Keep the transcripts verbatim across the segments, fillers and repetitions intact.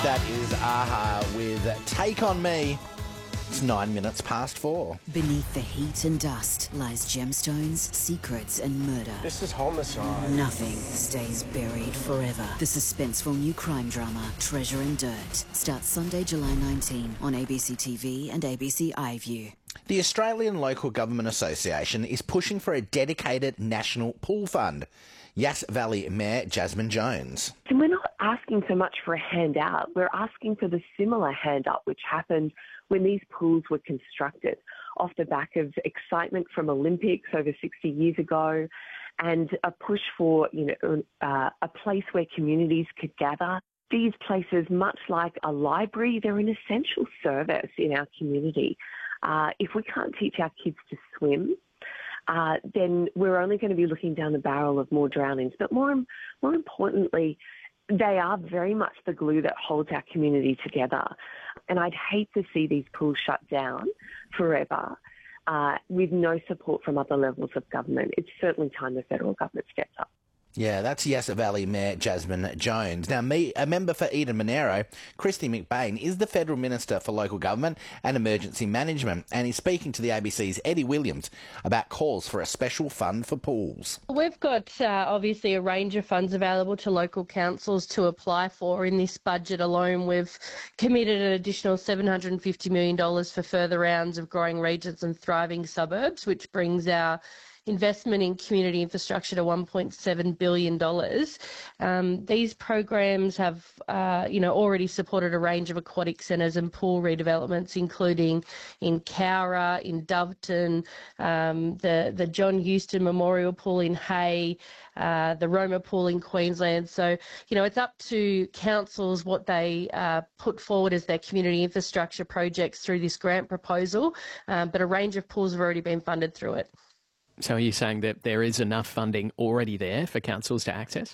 That is Aha with Take On Me. It's nine minutes past four. Beneath the heat and dust lies gemstones, secrets and murder. This is homicide. Nothing stays buried forever. The suspenseful new crime drama, Treasure and Dirt, starts Sunday, July nineteenth on A B C T V and A B C iView. The Australian Local Government Association is pushing for a dedicated national pool fund. Yass Valley Mayor Jasmine Jones. And we're not asking so much for a handout. We're asking for the similar hand-up which happened when these pools were constructed off the back of excitement from Olympics over sixty years ago and a push for, you know, uh, a place where communities could gather. These places, much like a library, they're an essential service in our community. Uh, if we can't teach our kids to swim, Uh, then we're only going to be looking down the barrel of more drownings. But more, more importantly, they are very much the glue that holds our community together. And I'd hate to see these pools shut down forever uh, with no support from other levels of government. It's certainly time the federal government steps up. Yeah, that's Yass Valley Mayor Jasmine Jones. Now, me, a member for Eden Monaro, Christy McBain, is the Federal Minister for Local Government and Emergency Management, and he's speaking to the A B C's Eddie Williams about calls for a special fund for pools. We've got uh, obviously a range of funds available to local councils to apply for. In this budget alone, we've committed an additional seven hundred fifty million dollars for further rounds of growing regions and thriving suburbs, which brings our investment in community infrastructure to one point seven billion dollars. Um, these programs have, uh, you know, already supported a range of aquatic centres and pool redevelopments, including in Cowra, in Doveton, um, the, the John Houston Memorial Pool in Hay, uh, the Roma Pool in Queensland. So, you know, it's up to councils what they uh, put forward as their community infrastructure projects through this grant proposal, um, but a range of pools have already been funded through it. So are you saying that there is enough funding already there for councils to access?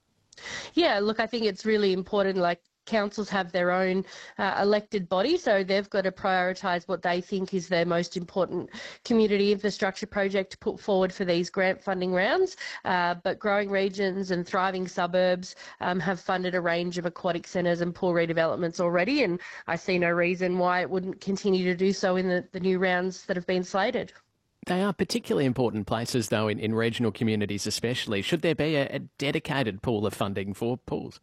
Yeah, look, I think it's really important, like, councils have their own uh, elected body, so they've got to prioritise what they think is their most important community infrastructure project to put forward for these grant funding rounds. Uh, but growing regions and thriving suburbs um, have funded a range of aquatic centres and pool redevelopments already, and I see no reason why it wouldn't continue to do so in the, the new rounds that have been slated. They are particularly important places, though, in, in regional communities especially. Should there be a, a dedicated pool of funding for pools?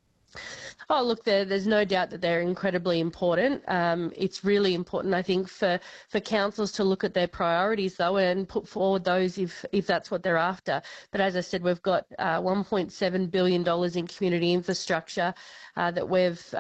Oh, look, there, there's no doubt that they're incredibly important. Um, it's really important, I think, for, for councils to look at their priorities, though, and put forward those if, if that's what they're after. But as I said, we've got uh, one point seven billion dollars in community infrastructure uh, that we've